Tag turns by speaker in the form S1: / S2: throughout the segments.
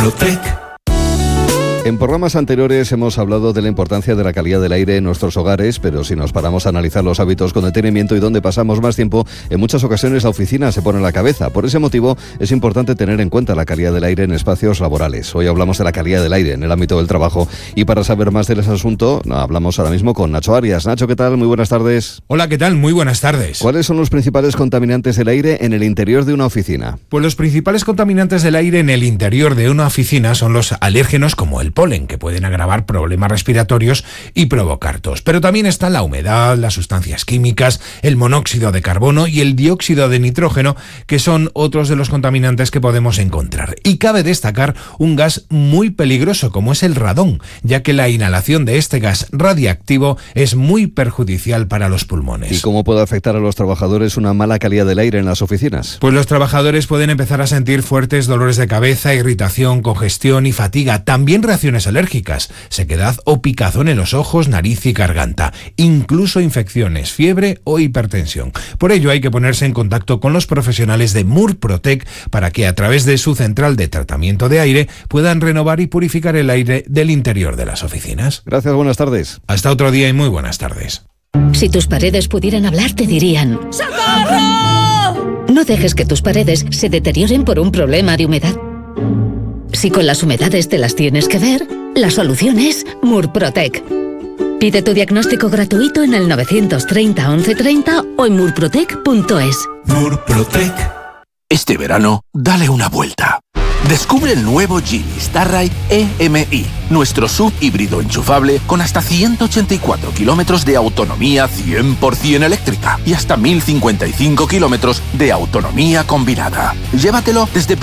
S1: Murprotec.
S2: En programas anteriores hemos hablado de la importancia de la calidad del aire en nuestros hogares, pero si nos paramos a analizar los hábitos con detenimiento y donde pasamos más tiempo, en muchas ocasiones la oficina se pone en la cabeza. Por ese motivo es importante tener en cuenta la calidad del aire en espacios laborales. Hoy hablamos de la calidad del aire en el ámbito del trabajo y para saber más de ese asunto hablamos ahora mismo con Nacho Arias. Nacho, ¿qué tal? Muy buenas tardes.
S3: Hola, ¿qué tal? Muy buenas tardes.
S2: ¿Cuáles son los principales contaminantes del aire en el interior de una oficina?
S3: Pues los principales contaminantes del aire en el interior de una oficina son los alérgenos como el polen, que pueden agravar problemas respiratorios y provocar tos. Pero también está la humedad, las sustancias químicas, el monóxido de carbono y el dióxido de nitrógeno, que son otros de los contaminantes que podemos encontrar. Y cabe destacar un gas muy peligroso como es el radón, ya que la inhalación de este gas radiactivo es muy perjudicial para los pulmones.
S2: ¿Y cómo puede afectar a los trabajadores una mala calidad del aire en las oficinas?
S3: Pues los trabajadores pueden empezar a sentir fuertes dolores de cabeza, irritación, congestión y fatiga, también reacciones alérgicas, sequedad o picazón en los ojos, nariz y garganta, incluso infecciones, fiebre o hipertensión. Por ello hay que ponerse en contacto con los profesionales de Murprotec para que a través de su central de tratamiento de aire puedan renovar y purificar el aire del interior de las oficinas.
S2: Gracias, buenas tardes.
S3: Hasta otro día y muy buenas tardes.
S4: Si tus paredes pudieran hablar, te dirían: ¡socorro! No dejes que tus paredes se deterioren por un problema de humedad. Si con las humedades te las tienes que ver, la solución es Murprotec. Pide tu diagnóstico gratuito en el 930 1130 o en murprotec.es.
S1: Murprotec.
S5: Este verano, dale una vuelta. Descubre el nuevo Geely Starride EMI, nuestro SUV híbrido enchufable con hasta 184 kilómetros de autonomía 100% eléctrica y hasta 1055 kilómetros de autonomía combinada. Llévatelo desde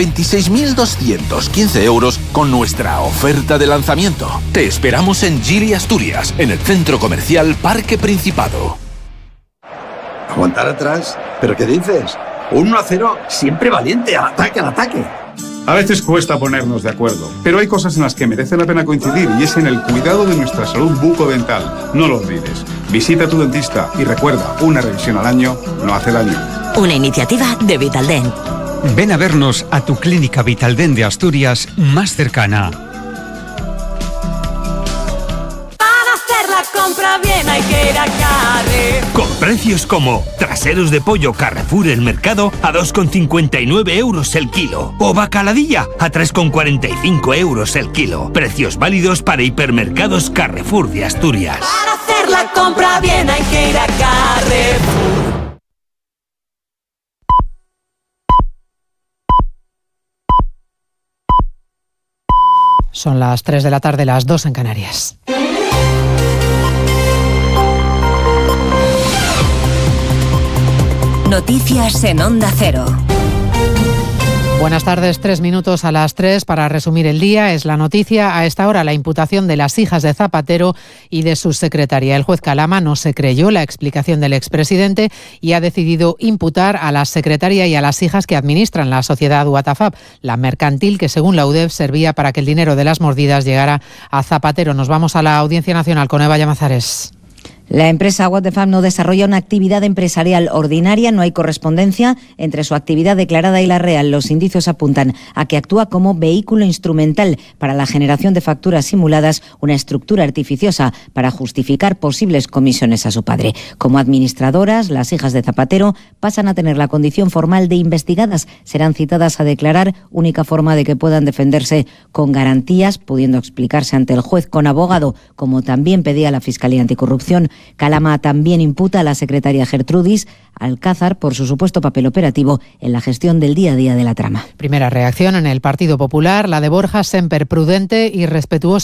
S5: 26.215 euros con nuestra oferta de lanzamiento. Te esperamos en Geely Asturias, en el centro comercial Parque Principado.
S6: ¿Aguantar atrás? ¿Pero qué dices? 1-0, siempre valiente, al ataque, al ataque.
S7: A veces cuesta ponernos de acuerdo, pero hay cosas en las que merece la pena coincidir y es en el cuidado de nuestra salud bucodental. No lo olvides. Visita a tu dentista y recuerda, una revisión al año no hace daño.
S8: Una iniciativa de Vitaldent.
S9: Ven a vernos a tu clínica Vitaldent de Asturias más cercana.
S10: Compra bien, hay que ir a Carrefour.
S11: Con precios como traseros de pollo Carrefour El Mercado a 2,59 euros el kilo o bacaladilla a 3,45 euros el kilo. Precios válidos para hipermercados Carrefour de Asturias.
S10: Para hacer la compra bien hay que ir a Carrefour.
S12: Son las 3 de la tarde, las 2 en Canarias.
S8: Noticias en Onda Cero.
S12: Buenas tardes, 3 minutos a las 3 para resumir el día. Es la noticia a esta hora la imputación de las hijas de Zapatero y de su secretaria. El juez Calama no se creyó la explicación del expresidente y ha decidido imputar a la secretaria y a las hijas que administran la sociedad Watafab, la mercantil que según la UDEF servía para que el dinero de las mordidas llegara a Zapatero. Nos vamos a la Audiencia Nacional con Eva Llamazares.
S13: La empresa Watafab no desarrolla una actividad empresarial ordinaria, no hay correspondencia entre su actividad declarada y la real. Los indicios apuntan a que actúa como vehículo instrumental para la generación de facturas simuladas, una estructura artificiosa para justificar posibles comisiones a su padre. Como administradoras, las hijas de Zapatero pasan a tener la condición formal de investigadas. Serán citadas a declarar, única forma de que puedan defenderse con garantías, pudiendo explicarse ante el juez con abogado, como también pedía la Fiscalía Anticorrupción. Calama también imputa a la secretaria Gertrudis Alcázar por su supuesto papel operativo en la gestión del día a día de la trama.
S12: Primera reacción en el Partido Popular, la de Borja Semper, prudente y respetuosa